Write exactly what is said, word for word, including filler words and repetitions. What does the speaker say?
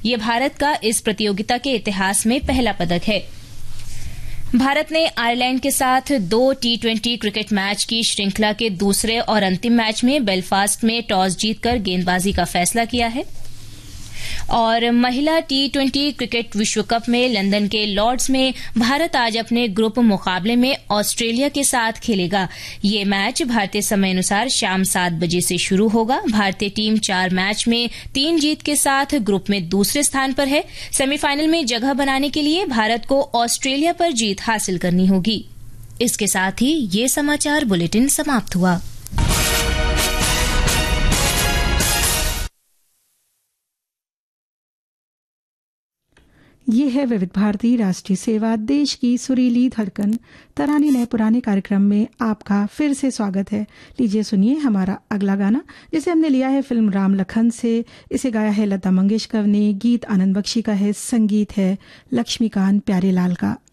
ये भारत का इस प्रतियोगिता के इतिहास में पहला पदक है। भारत ने आयरलैंड के साथ दो टी ट्वेंटी क्रिकेट मैच की श्रृंखला के दूसरे और अंतिम मैच में बेलफास्ट में टॉस जीतकर गेंदबाजी का फैसला किया है। और महिला टी ट्वेंटी क्रिकेट विश्व कप में लंदन के लॉर्ड्स में भारत आज अपने ग्रुप मुकाबले में ऑस्ट्रेलिया के साथ खेलेगा। ये मैच भारतीय समय अनुसार शाम सात बजे से शुरू होगा। भारतीय टीम चार मैच में तीन जीत के साथ ग्रुप में दूसरे स्थान पर है। सेमीफाइनल में जगह बनाने के लिए भारत को ऑस्ट्रेलिया पर जीत हासिल करनी होगी। इसके साथ ही ये समाचार बुलेटिन समाप्त हुआ। ये है विविध भारती राष्ट्रीय सेवा, देश की सुरीली धड़कन। तरानी नए पुराने कार्यक्रम में आपका फिर से स्वागत है। लीजिए सुनिए हमारा अगला गाना, जिसे हमने लिया है फिल्म राम लखन से। इसे गाया है लता मंगेशकर ने। गीत आनंद बख्शी का है, संगीत है लक्ष्मीकांत प्यारेलाल का।